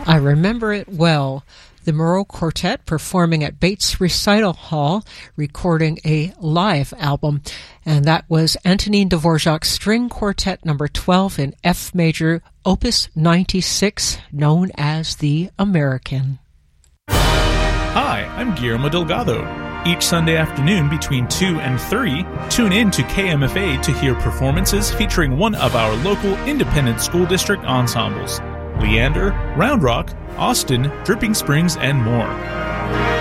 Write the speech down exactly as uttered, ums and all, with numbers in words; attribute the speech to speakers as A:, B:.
A: I remember it well. The Moreau Quartet performing at Bates Recital Hall, recording a live album, and that was Antonin Dvorak's String Quartet number twelve in F major, opus ninety-six, known as the American.
B: Hi, I'm Guillermo Delgado. Each Sunday afternoon between two and three, tune in to K M F A to hear performances featuring one of our local independent school district ensembles. Leander, Round Rock, Austin, Dripping Springs, and more.